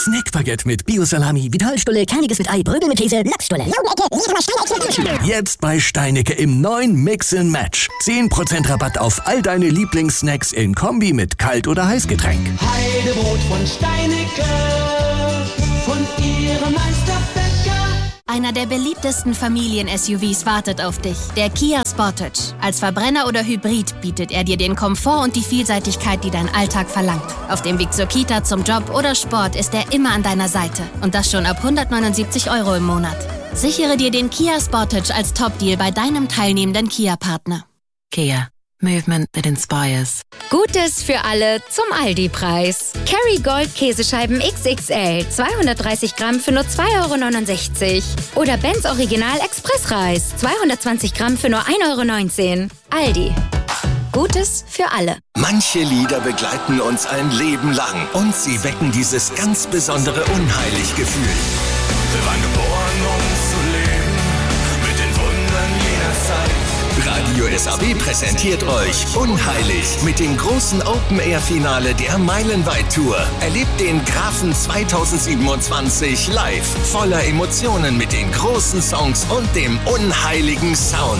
Snackbaguette mit Bio-Salami, Vitalstulle, kerniges mit Ei, Brögel mit Käse, Lachsstulle. Jetzt bei Steinecke im neuen Mix & Match. 10% Rabatt auf all deine Lieblingssnacks in Kombi mit Kalt- oder Heißgetränk. Heidebrot von Steinecke, von ihrem Meisterbäcker. Einer der beliebtesten Familien-SUVs wartet auf dich. Der Kia Sportage. Als Verbrenner oder Hybrid bietet er dir den Komfort und die Vielseitigkeit, die dein Alltag verlangt. Auf dem Weg zur Kita, zum Job oder Sport ist er immer an deiner Seite. Und das schon ab 179 € im Monat. Sichere dir den Kia Sportage als Top-Deal bei deinem teilnehmenden Kia-Partner. Kia. Movement that inspires. Gutes für alle zum Aldi-Preis. Kerrygold Käsescheiben XXL, 230 Gramm für nur 2,69 €. Oder Benz Original Expressreis, 220 Gramm für nur 1,19 €. Aldi. Gutes für alle. Manche Lieder begleiten uns ein Leben lang und sie wecken dieses ganz besondere Unheilig-Gefühl. Wir waren geboren, um zu leben, mit den Wundern jener Zeit. Radio SAW präsentiert euch Unheilig mit dem großen Open-Air-Finale der Meilenweit-Tour. Erlebt den Grafen 2027 live, voller Emotionen mit den großen Songs und dem unheiligen Sound.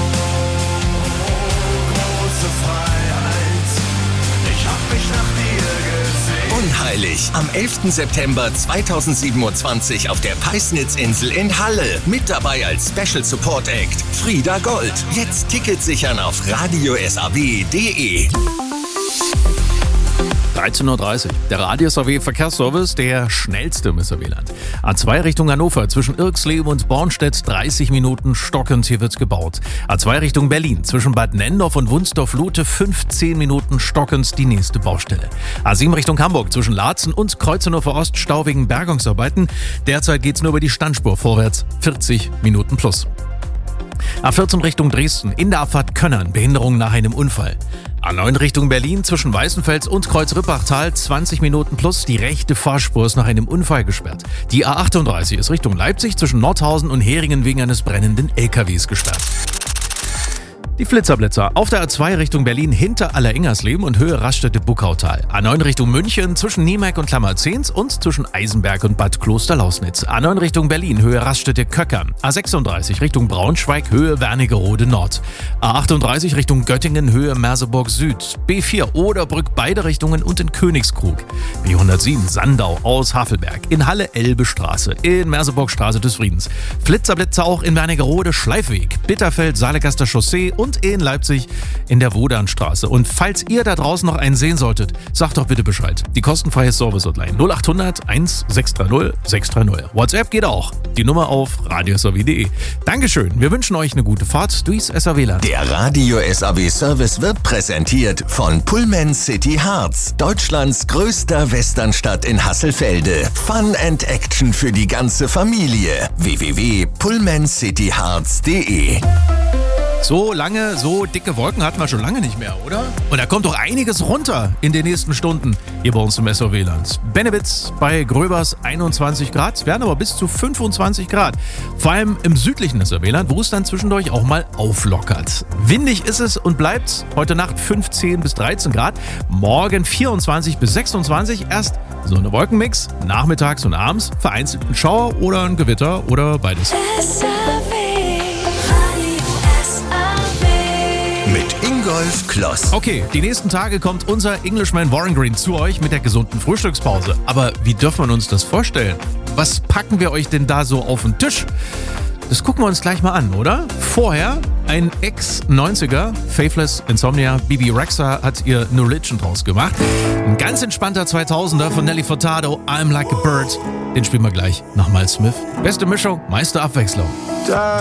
Große Freiheit, ich hab mich nach dir gesehen. Unheilig am 11. September 2027 auf der Peisnitzinsel in Halle. Mit dabei als Special Support Act Frieda Gold. Jetzt Tickets sichern auf radiosaw.de. 13:30 Uhr. Der Radio SAW Verkehrsservice, der schnellste im SAW-Land. A2 Richtung Hannover, zwischen Irxleben und Bornstedt 30 Minuten stockend, hier wird gebaut. A2 Richtung Berlin, zwischen Bad Nendorf und Wunsdorf-Lute 15 Minuten stockend, die nächste Baustelle. A7 Richtung Hamburg, zwischen Laatzen und Kreuznachur Ost, Stau wegen Bergungsarbeiten. Derzeit geht's nur über die Standspur vorwärts, 40 Minuten plus. A14 Richtung Dresden, in der Abfahrt Könnern, Behinderung nach einem Unfall. A9 Richtung Berlin, zwischen Weißenfels und Kreuz-Rippachtal 20 Minuten plus, die rechte Fahrspur ist nach einem Unfall gesperrt. Die A38 ist Richtung Leipzig, zwischen Nordhausen und Heringen wegen eines brennenden LKWs gesperrt. Die Flitzerblitzer auf der A2 Richtung Berlin hinter Alleringers-Leben und Höhe Raststätte-Buckautal. A9 Richtung München zwischen Niemeck und Klammerzehns und zwischen Eisenberg und Bad Kloster-Lausnitz. A9 Richtung Berlin Höhe Raststätte-Köckern. A36 Richtung Braunschweig Höhe Wernigerode Nord. A38 Richtung Göttingen Höhe Merseburg Süd. B4 Oderbrück beide Richtungen und in Königskrug. B107 Sandau aus Havelberg. In Halle Elbestraße. In Merseburg Straße des Friedens. Flitzerblitzer auch in Wernigerode Schleifweg. Bitterfeld Saalegaster Chaussee und in Leipzig in der Wodanstraße. Und falls ihr da draußen noch einen sehen solltet, sagt doch bitte Bescheid. Die kostenfreie Service-Hotline 0800 1630 630. WhatsApp geht auch. Die Nummer auf radiosaw.de. Dankeschön. Wir wünschen euch eine gute Fahrt durchs SAW-Land. Der Radio SAW Service wird präsentiert von Pullman City Hearts, Deutschlands größter Westernstadt in Hasselfelde. Fun and Action für die ganze Familie. www.pullmancityhearts.de. So lange, so dicke Wolken hatten wir schon lange nicht mehr, oder? Und da kommt doch einiges runter in den nächsten Stunden hier bei uns im SAW-Land. Bennewitz bei Gröbers 21 Grad, es werden aber bis zu 25 Grad. Vor allem im südlichen SAW-Land, wo es dann zwischendurch auch mal auflockert. Windig ist es und bleibt heute Nacht 15 bis 13 Grad, morgen 24 bis 26, erst so eine Wolkenmix, nachmittags und abends vereinzelt ein Schauer oder ein Gewitter oder beides. Mit Ingolf Kloss. Okay, die nächsten Tage kommt unser Englishman Warren Green zu euch mit der gesunden Frühstückspause. Aber wie dürfen wir uns das vorstellen? Was packen wir euch denn da so auf den Tisch? Das gucken wir uns gleich mal an, oder? Vorher ein Ex-90er, Faithless Insomnia, Bibi Rexha hat ihr New Religion draus gemacht. Ein ganz entspannter 2000er von Nelly Furtado, I'm Like a Bird. Den spielen wir gleich nach Miles Smith. Beste Mischung, meiste Abwechslung.